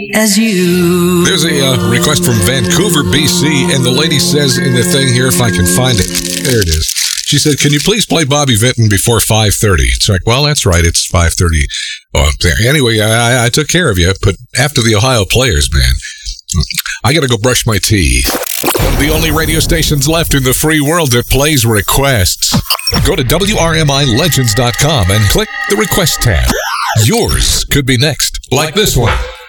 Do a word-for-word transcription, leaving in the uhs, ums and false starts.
as you. There's a uh, request from Vancouver, B C, and the lady says in the thing here, if I can find it, there it is. She said, can you please play Bobby Vinton before five thirty? It's like, well, that's right, it's five thirty. Oh, anyway, I, I took care of you, but after the Ohio players, man, I got to go brush my teeth. One of the only radio stations left in the free world that plays requests. Go to W R M I legends dot com and click the request tab. Yours could be next, like this one.